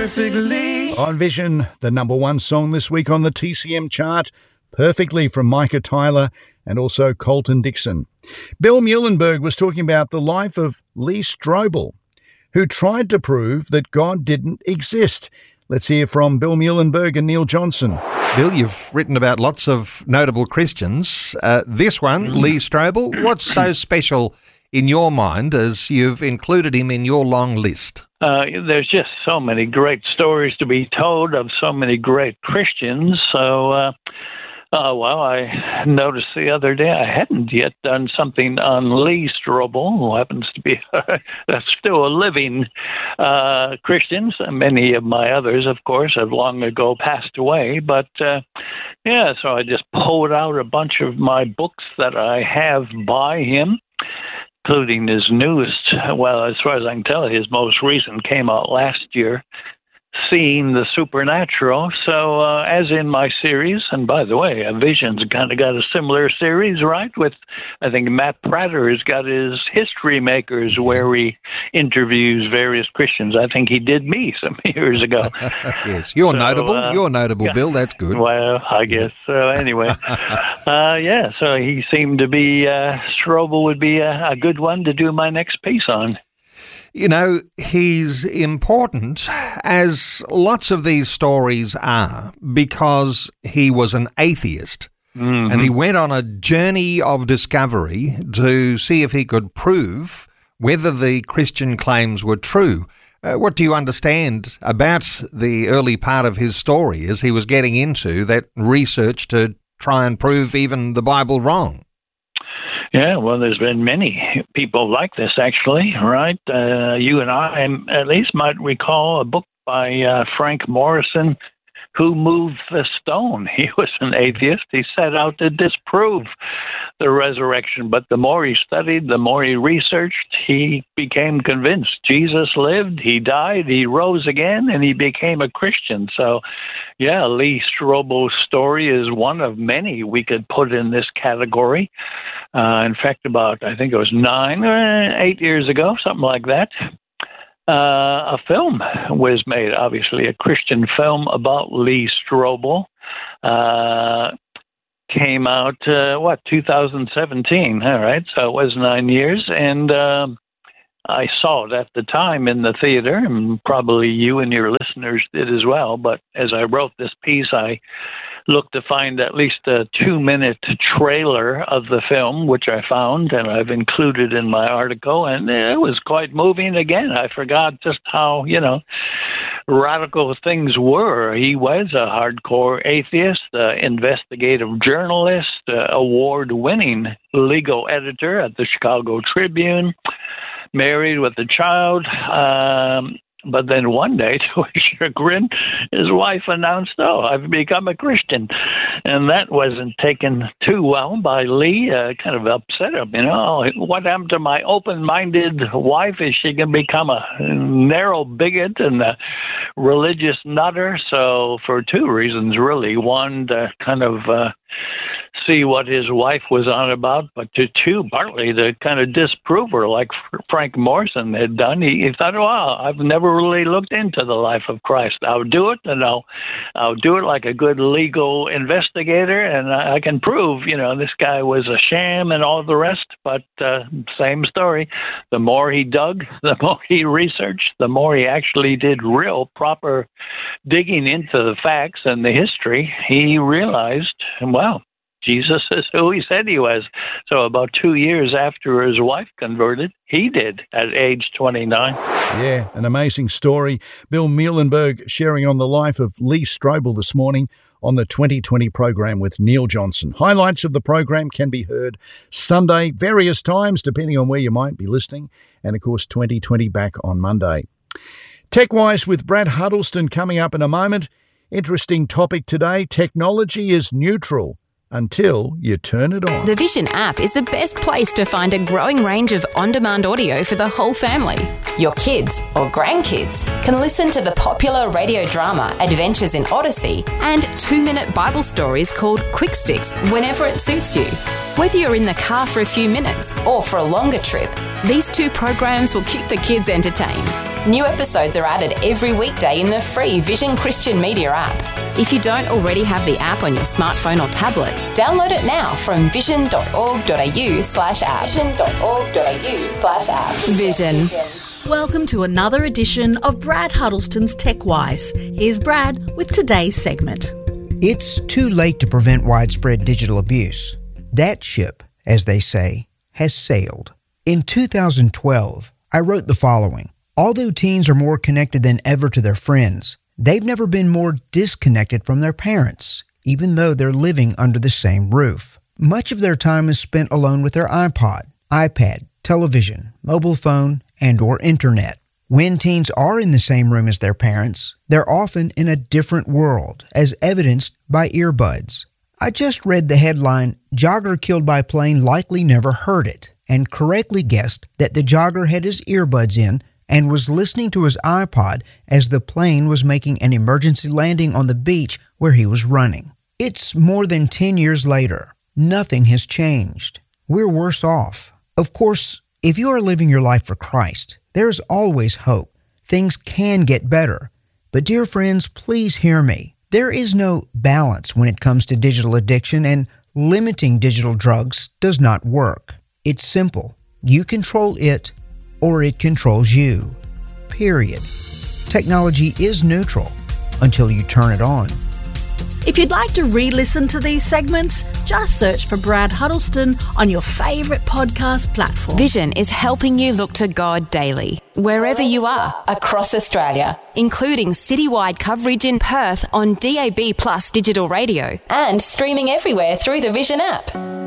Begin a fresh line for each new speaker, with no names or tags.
Perfectly.
On Vision, the number one song this week on the TCM chart, Perfectly from Micah Tyler and also Colton Dixon. Bill Muehlenberg was talking about the life of Lee Strobel, who tried to prove that God didn't exist. Let's hear from Bill Muehlenberg and Neil Johnson.
Bill, you've written about lots of notable Christians. This one, Lee Strobel, what's so special in your mind as you've included him in your long list?
There's just so many great stories to be told of so many great Christians. I noticed the other day I hadn't yet done something on Lee Strobel, who happens to be still a living Christian. Many of my others, of course, have long ago passed away. But, so I just pulled out a bunch of my books that I have by him, including his newest, well, as far as I can tell, his most recent came out last year, Seeing the Supernatural. So as in my series, and by the way, Vision's kind of got a similar series, right? With, I think, Matt Prater has got his History Makers where he interviews various Christians. I think he did me some years ago.
Yes, you're notable. You're notable, Bill. That's good.
Well, I guess so. Anyway, so he seemed to be, Strobel would be a good one to do my next piece on.
You know, he's important, as lots of these stories are, because he was an atheist. Mm-hmm. And he went on a journey of discovery to see if he could prove whether the Christian claims were true. What do you understand about the early part of his story as he was getting into that research to try and prove even the Bible wrong?
Yeah, well, there's been many people like this, actually, right? You and I at least might recall a book by Frank Morrison, Who Moved the Stone. He was an atheist. He set out to disprove the resurrection, but the more he studied, the more he researched, he became convinced Jesus lived, he died, he rose again, and he became a Christian. So, yeah, Lee Strobel's story is one of many we could put in this category. In fact, about, I think it was 8 years ago, something like that, a film was made, obviously a Christian film about Lee Strobel. Came out, 2017, all right, so it was 9 years, and I saw it at the time in the theater, and probably you and your listeners did as well, but as I wrote this piece, I looked to find at least a 2-minute trailer of the film, which I found, and I've included in my article, and it was quite moving. Again, I forgot just how, radical things were. He was a hardcore atheist, investigative journalist, award-winning legal editor at the Chicago Tribune, married with a child. But then one day, to his chagrin, his wife announced, I've become a Christian. And that wasn't taken too well by Lee. Kind of upset him, what happened to my open-minded wife? Is she going to become a narrow bigot and a religious nutter? So for two reasons, really. One, to kind of see what his wife was on about, but two, partly to kind of disprove her, like Frank Morrison had done. He thought, I've never really looked into the life of Christ. I'll do it, and I'll do it like a good legal investigator, and I can prove, this guy was a sham and all the rest. But same story. The more he dug, the more he researched, the more he actually did real proper digging into the facts and the history, he realized, Jesus is who he said he was. So about 2 years after his wife converted, he did at age 29.
Yeah, an amazing story. Bill Muehlenberg sharing on the life of Lee Strobel this morning on the 2020 program with Neil Johnson. Highlights of the program can be heard Sunday, various times, depending on where you might be listening. And, of course, 2020 back on Monday. TechWise with Brad Huddleston coming up in a moment. Interesting topic today. Technology is neutral until you turn it on.
The Vision app is the best place to find a growing range of on-demand audio for the whole family. Your kids or grandkids can listen to the popular radio drama Adventures in Odyssey and 2-minute Bible stories called Quick Sticks whenever it suits you. Whether you're in the car for a few minutes or for a longer trip, these two programs will keep the kids entertained. New episodes are added every weekday in the free Vision Christian Media app. If you don't already have the app on your smartphone or tablet, download it now from vision.org.au/app. Vision.org.au/app. Vision.
Welcome to another edition of Brad Huddleston's TechWise. Here's Brad with today's segment.
It's too late to prevent widespread digital abuse. That ship, as they say, has sailed. In 2012, I wrote the following. Although teens are more connected than ever to their friends, they've never been more disconnected from their parents, even though they're living under the same roof. Much of their time is spent alone with their iPod, iPad, television, mobile phone, and/or internet. When teens are in the same room as their parents, they're often in a different world, as evidenced by earbuds. I just read the headline, "Jogger Killed by Plane Likely Never Heard It," and correctly guessed that the jogger had his earbuds in and was listening to his iPod as the plane was making an emergency landing on the beach where he was running. It's more than 10 years later. Nothing has changed. We're worse off. Of course, if you are living your life for Christ, there is always hope. Things can get better. But dear friends, please hear me. There is no balance when it comes to digital addiction, and limiting digital drugs does not work. It's simple. You control it, or it controls you. Period. Technology is neutral until you turn it on.
If you'd like to re-listen to these segments, just search for Brad Huddleston on your favourite podcast platform.
Vision is helping you look to God daily, wherever you are, across Australia, including citywide coverage in Perth on DAB+ digital radio and streaming everywhere through the Vision app.